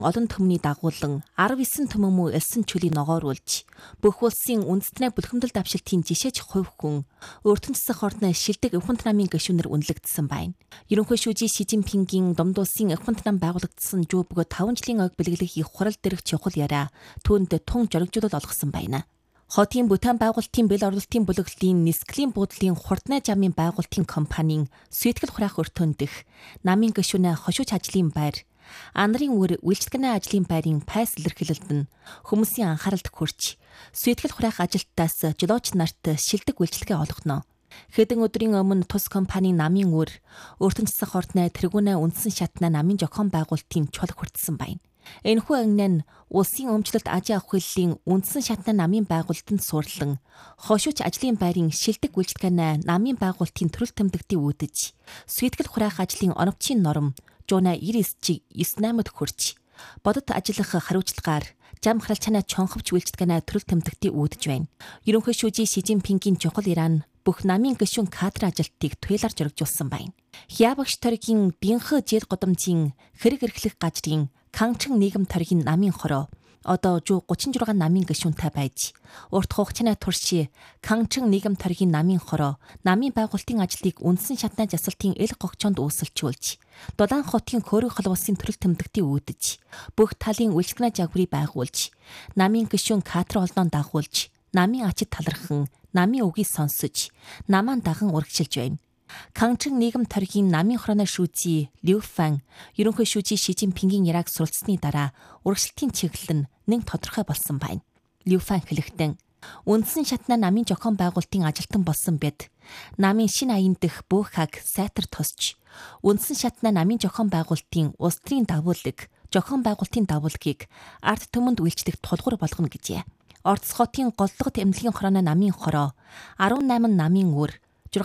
олон түмний дагуулan 19 түмэн муу элсэн чөлийг ногооруулж бүх улсын үндэстнээ бүлхэмдэл давшилтын жишээч хувь хүн өөртөн засах ордны шилдэг Өвхөнт намын гишүүнээр үнэлэгдсэн байна. Ерөнхий шүүжий Си Жинпингийн Домд улсын Өвхөнт нам байгуулагдсан жуу бөгөөд 5 жилийн ойг бэлгэлэх их хурал дээрх чухал яриа түүнд тун жорогжуулалт олгосон байна. Хотын Бүтэн байгуулалтын бэл орлолтын бүлэглэлийн нисглийн буудлын хурднай жамын байгуулалтын компанийн сүйтгэл хураах өртөөнд дэх намын гишүүнээ хошууч ажлын байр Анарын үр үйлчлэгнээ ажлын байрын пайс илэрхийлэлд нь хүмүүсийн анхааралд хүрч сүйтгэл хураах ажилтнаас жолооч нарт шилдэг үйлчлэгээ олгоно. Хэдэн өдрийн өмнө тус компани намын үр өөртөн засах ордны тэргүүнээ үндсэн шатнаа намын зохион байгуулалтын чул хүртсэн байна. Энэхүү агнаа нь улсын өмчлөлт Азийн авах хэллийн үндсэн шатнаа намын байгуулалтанд суурлан хошууч ажлын байрын шилдэг үйлчлэгээ намын байгуулалтын төрөл тэмдэгтийг үүдэж сүйтгэл хураах ажлын оновчийн норм жууна 99-ийг 98-д хүрч бодит ажиллах хариуцлагаар зам харалчаанаа чонховч үйлчлэгээ төрөл тэмдэгтийг үүдэж байна. Ерөнхий шүүжий Си Жинпингийн чухал иран бүх намын гишүүн кадр ажилтныг туйлаар зоригжуулсан байна. Хябагч торгийн бинхэ жил годомжийн хэрэг эрхлэх гажрын Кангчэн нийгэм торгийн намын хороо одоо жуу 36 намын гишүүнтэй байж урт хугацааны турши Кангчэн нийгэм торгийн намын хороо намын байгуулалтын ажлыг үндсэн шатнаа засалтын эл гогчонд үүсэлжүүлж Дулаан хотын хөөрөг холбоосын төрөл тэмдэгтийг үүдэж бүх талын үйлчлэгнээ загварыг байгуулж намын гишүүн кадр олноо дагуулж намын ачид талархан намын үгийг сонсож намаа даган урагшилж байна. Кангчэн нийгэм торгийн намын хорооны шүүжий Лю Фан ерөнхий шүүжий Си Жинпингийн яриаг суралцсны дараа урагшлалтын чиглэл нь нэг тодорхой болсон байна. Лю Фан хэлэхдээ үндсэн шатнаа намын зохион байгуулалтын ажилтан болсон бид намын шинэ аян дэх бүх хаг сайтар тосч үндсэн шатнаа намын зохион байгуулалтын улс төрийн давуулаг зохион байгуулалтын давуулгийг ард түмэнд үйлчлэх тулгуур болгоно гэжээ. Орос хотын голлогот эмнэлгийн хорооны намын хороо 18 намын үр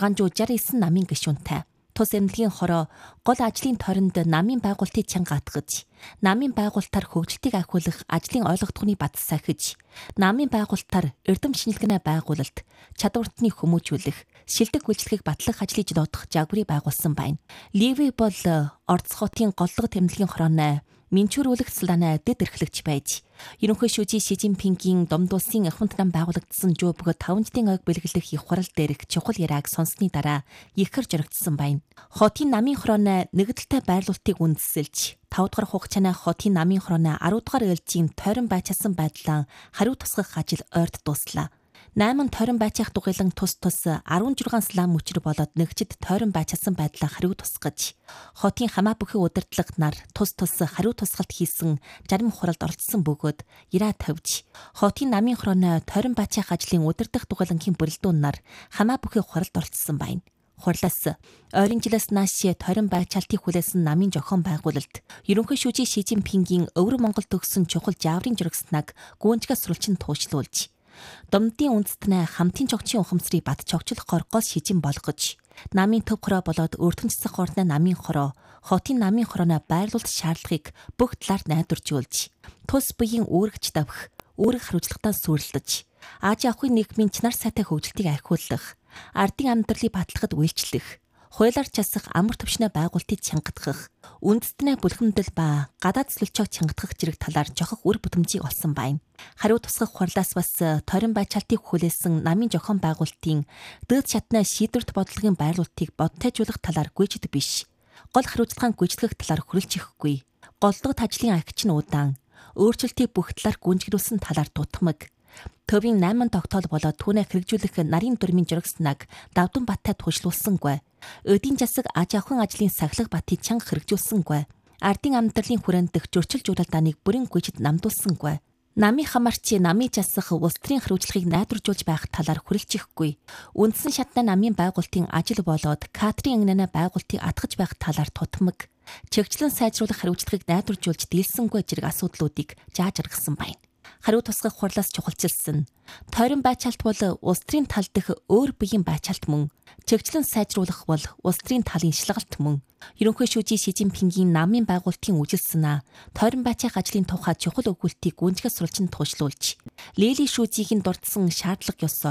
669 намын гишүүнтэй тус эмнэлгийн хороо гол ажлын тойронд намын байгуулалтыг чанга атгаж намын байгуулалтаар хөгжилтийг ахиулах ажлын ойлгогдохны бат сахиж намын байгуулалтаар эрдэм шинжилгээний байгуулалт чадвартны хүмүүжүүлэх шилдэг үйлчлэгийг батлах ажлыг жолоодох загварыг байгуулсан байна. Ливи бол Орос хотын голлогот эмнэлгийн хорооны минчүүрүүлэх салааны дэд эрхлэгч байж ерөнхий шүүжий Си Жинпингийн Домд улсын Өвхөнт нам байгуулагдсан жуу бөгөөд 5 жилийн ойг бэлгэлэх их хурал дээрх чухал яриаг сонссны дараа ихэр зоригдсон байна. Хотын намын хорооны нэгдэлтэй байрлуулалтыг үндэслэж 5 дугаар хугацааны хотын намын хорооны 10 дугаар ээлжийн тойрон байчаасан байдлаа хариу тусгах ажил ойрт дууслаа. 8 тойрон байцаах дугуйлан тус 16 слам мөчр болоод нэгжид тойрон байцаасан байдлаа хариу тусгаж хотын хамаа бүхий удирдлага нар тус хариу тусгалт хийсэн зарим хуралд оролцсон бөгөөд яраа тавьж хотын намын хорооны тойрон байцаах ажлын удирдах дугуйлангийн бүрэлдэхүүн нар хамаа бүхий хуралд оролцсон байна. Хурлаас ойрын жилээс нааш тойрон байцаалтыг хүлээсэн намын зохион байгуулалт ерөнхий шүүжий Си Жинпингийн Өвөр Монгол төгссөн чухал жаврын журагснаг гүнжгээс сурвалжин туушилуулж Домдын үндэстнээ хамтын чогчийн ухамсарыг бат чогчлохоор гол шижин болгож намын төв хороо болоод өөртөн засах ордны намын хороо хотын намын хорооны байрлуулалт шаардлагыг бүх талаар найдваржуулж тус буян үүрэгч давх үүрэг хариуцлагатаа сүрлэж Азийн авахын нийгмийн чанар сайтай хөгжилтийг ахиулах ардын амьдралыг батлахад үйлчлэх хуулиар часах амар төвшнөө байгуулалтыг чангадах үндэстнээ бүлхэмдэл ба гадаад цэцлэлчийг чангадах зэрэг талаар жохох үр бүтэмжийг олсон байна. Хариу тусгах хурлаас бас тойрон байцаалтыг хүлээсэн намын зохион байгуулалтын дээд шатны шийдвэрт бодлогын байрлуулалтыг бодтойжуулах талаар гүйцэд биш. Гол хариуцлагын гүйцэтгэх талаар хүрэлж ихгүй. Голлогот ажлын агч нь удаан өөрчлөлтийг бүх талаар гүнжгэрүүлсэн талаар дутмаг. Төвийн 8 тогтоол болоод түүнээ хэрэгжүүлэх нарийн дүрмийн журагснаг давдан баттай туушлуулсангүй. Өдийн засаг аж ахуйн ажлын сахилга батыг чанга хэрэгжүүлсэнгүй. Ардын амьдралын хүрээнд дэх зөрчил жуулалдааныг бүрэн гүйцэд намдуулсангүй. Намын хамаарч намын засах улс төрийн хариуцлагыг найдваржуулж байх талаар хүрэлж ихгүй. Үндсэн шатны намын байгуулалтын ажил болоод кадрын ангинаа байгуулалтыг атгаж байх талаар тутмаг. Чигчлэн сайжруулах хариуцлагыг найдваржуулж дийлсэнгүй зэрэг асуудлуудыг зааж гаргасан байна. Хариу тусгах хурлаас чухалчилсан. Тойрон байцаалт бол улс төрийн тал дэх өөр биеийн байцаалт мөн. Чигчлэн сайжруулах бол улс төрийн талын шалгалт мөн. Ерөнхий шүүжий Си Жинпингийн намын байгуулалтын үжил санаа тойрон байцаах ажлын тухай чухал өгүүлтийг гүнзгийс сурвалжин туушлуулж, Лили шүүжийг дурдсан шаардлага ёсоор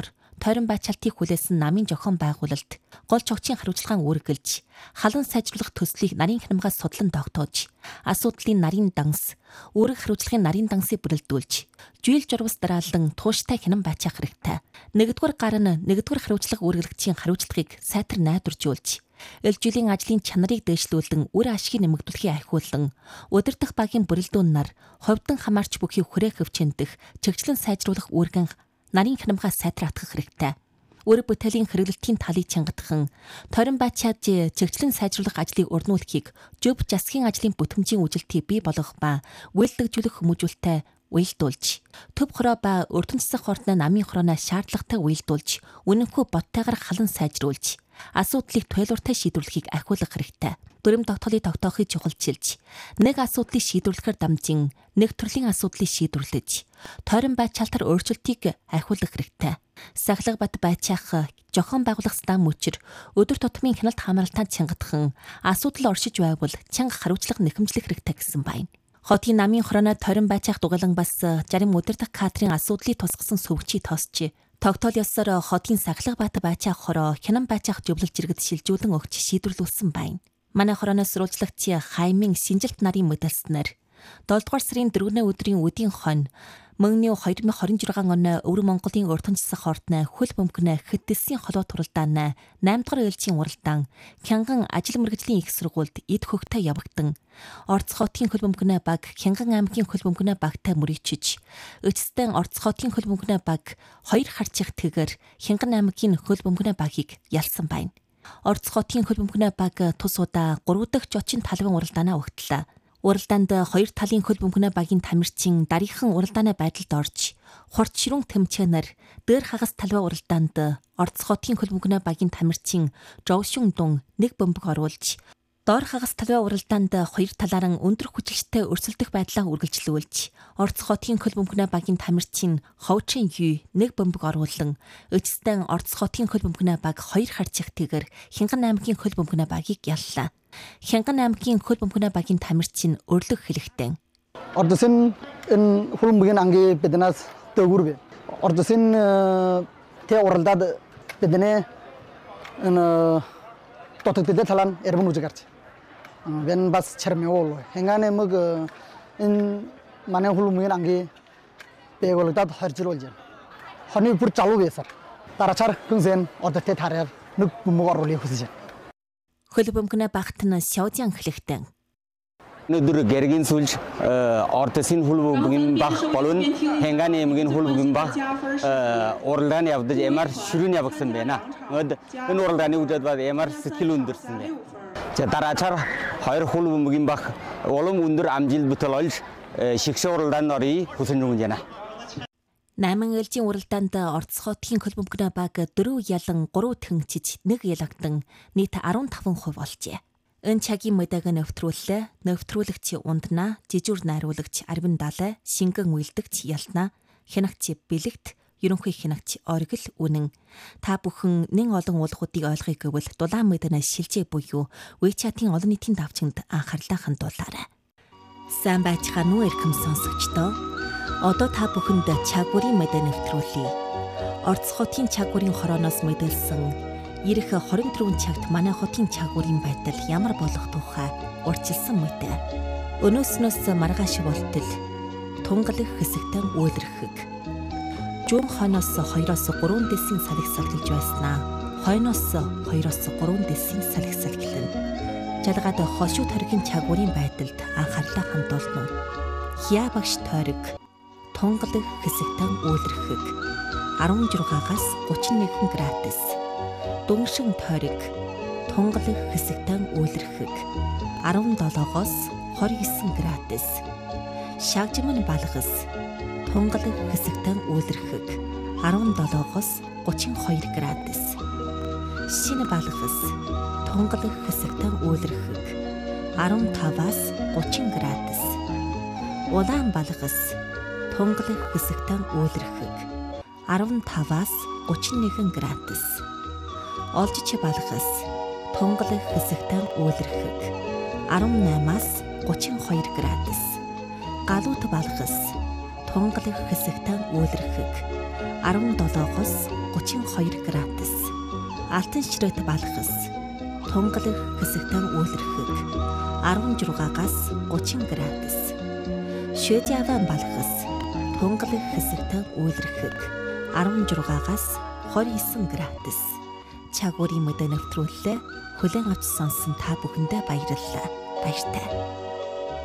тойрон баачаалтыг хүлээсэн намын зохион байгуулалт гол чогчийн хариуцлагаа үүргэлж, халуун сайжруулах төслийг нарийн хянамгаас судлан тогтоож, асуудлын нарийн данс, үүрэг хариуцлагын нарийн дансыг бүрэлдүүлж, жуйл журвас дараалан тууштай хянам баачаах хэрэгтэй. Нэгдүгээр гар нь нэгдүгээр хариуцлага үүргэлэгчийн хариуцлагыг сайтар найдваржуулж, элжүүлийн ажлын чанарыг дээшлүүлэн үр ашгийг нэмэгдүүлэхийг ахиулан, удирдах багийн бүрэлдэхүүн нар ховдон хамаарч бүхий хүрээх хөвчөндөх чигчлэн сайжруулах үүргэн нарийн хянамгаас сайтар атгах хэрэгтэй. Үр бүтээлийн хэрэглэлтийн талыг чангадахан, тойрон баачаад чигчлэн сайжруулах ажлыг урнуулахыг зөв засгийн ажлын бүтэмжийн үжилтийг бий болгох ба үйлдвэрлэж хүмүүжүүлэлтээ уялдуулж, төв хороо ба өртөн засах хордны намын хорооноос шаардлагатай уялдуулж, үнэнхүү боттойгоор халан сайжруулж, асуудлыг туйлууртай шийдвэрлэхийг ахиулах хэрэгтэй. Дүрэм тогтоолыг тогтоохыг чухалчилж, нэг асуудлыг шийдвэрлэхээр дамжин нэг төрлийн асуудлыг шийдвэрлэж, тойрон баачаалтар өөрчлөлтийг ахиулах хэрэгтэй. Сахлах бат байцаах зохион байгуулах стан мөчр өдөр тутмын хяналт хамааралтаа чангадахан, асуудал оршиж байвал чанга хариуцлага нэхэмжлэх хэрэгтэй гэсэн байна. Хотын намын хорооно тойрон байцаах дугуулан бас зарим удирдах кадрын асуудлыг тусгасан сөвгчийг тосч, тогтоол ёсоор хотын сахлах бат байцаах хороо хянан байцаах зөвлөлж иргэд шилжүүлэн өгч шийдвэрлүүлсэн байна. Манай хорооноос сурвалжлагч Хаймын Синжилт нарын мэдээлснээр 7 дугаар сарын 4-ний өдрийн үдийн хонь мөн 2026 оны Өвөр Монголын өртөн засах хордны хөл бөмбөгнө хэдэлсийн холоо туралдаан 8 дугаар ээлжийн уралдаан Хянган ажил мэргэжлийн их сургуульд эд хөгтөө явагдан Орц хотын хөл бөмбөгнө баг Хянган аймгийн хөл бөмбөгнө багтай мөрийчиж эцэстэн Орц хотын хөл бөмбөгнө баг 2 харчих тэгэр Хянган аймгийн хөл бөмбөгнө багийг ялсан байна. Орц хотын хөл бөмбөгнө баг тус удаа 3 дахь жочин талбын уралдаанаа өгтлээ. Уралдаанд 2 талын хөл бөмбөгнө багийн тамирчин дараахан уралдааны байдалд орж, хурц ширүүн тэмцээнээр дээр хагас талбай уралдаанд Орц хотын хөл бөмбөгнө багийн тамирчин Жовшин Дун нэг бөмбөг оруулж, доор хагас талбай уралдаанд 2 талаараа өндөр хүчилжтэй өрсөлдөх байдлаа үргэлжлүүлж, Орц хотын хөл бөмбөгнө багийн тамирчин Ховчин Ю нэг бөмбөг оруулан, эцэстэн Орц хотын хөл бөмбөгнө баг 2 харчих тэгэр Хянган аймгийн хөл бөмбөгнө багийг яллаа. Хянган аймгийн хөл бөмбөгнө багийн тамирчин өрлөг хэлэхтэн. Ордосын энэ хөл бөмбөгийн анги биднээс төгөрвэ. Ордосын тэ уралдаад бидний энэ тотогдод талан эрбэн үжигарч. Вен бас чармеол. Хянган аймаг энэ манай хөл бөмбөгийн анги бэголдад харжруулж. Хоны бүр залуу байсан. Дарачаар күнсэн ордотэй тараар нэг бөмбөг оруулах хүсэж байна. Хөл бөмбөгнө багт нь Сяодян хэлэхтэн. Нүдүр гэргийн сүлж Ордосын хөл бөмбөгийн баг болон Хянган аймгийн хөл бөмбөгийн баг уралдаан явдаж ямар ширүүн явагсан байна. Энэ уралдааны үдээд бод ямар сэтгэл өндөрсөн бэ. Дараачаар 2 хөл бөмбөгийн баг улам өндөр амжилт бүтээл олж шигшээ уралдааны орыг хүсэн юм байна. 8 ээлжийн уралдаанд Орц хотын хөл бөмбөгнө баг 4 ялан 3 тэнцэж 1 ялагдсан нийт 15% болжээ. Энэ цагийн мэдээг нэвтрүүлэгч Унднаа, жижүүр найруулагч Арвин Далай, шингэн үйлдэгч Ялтнаа, хянагч Бэлэгт, ерөнхий хянагч Оргил Үнэн. Та бүхэн нэн олон уулгуудыг ойлгохыг гэвэл дулаан мэдэнэ шилжээ буюу WeChat-ийн олон нийтийн давчинд анхаарлаа хандуулаарай. Сайн байцгаана уу эрхэм сонсогчдоо. Одоо та бүхэнд чагварын мэдээ нэвтрүүлье. Орц хотын чагварын хорооноос мэдээлсэн ирэх 24 цагт манай хотын чагварын байдал ямар болох тухай урьдчилсан мэдээ. Өнөөснөөс маргааш болтол тунгалах хэсэгтэн үйлрэх. Жуун хойноос 2-оос 3 дэсийн салхи салхилж байснаа хойноос 2-оос 3 дэсийн салхи салхилна. Жалгаад хошуу тархин чагварын байдалд анхаарлаа хандуулна. Хяа багш тойрог тунгалах хэсэгтэн үйлрэх 16-аас 31 градус. Дүншин тойрог тунгалах хэсэгтэн үйлрэх 17-оос 29 градус. Шагжимын балгас тунгалах хэсэгтэн үйлрэх 17-оос 32 градус. Шинэ балгас тунгалах хэсэгтэн үйлрэх 15-аас 30 градус. Улаан балгас тунгалах хэсэгтэн үйлрэх 15-аас 31 градус. Олжич балгас тунгалах хэсэгтэн үйлрэх 18-аас 32 градус. Галуут балгас тунгалаг хэсэгтэн үйлэрхэг 17-оос 32 градус. Алтан ширээт балхас тунгалаг хэсэгтэн үйлэрхэг 16-аас 30 градус. Шүэжаван балхас тунгалаг хэсэгтэн үйлэрхэг 16-аас 29 градус. Чагуурын мэдээ нэвтрүүлэлээ хүлээн авч сонсон та бүхэндээ баярлалаа. Баяртай.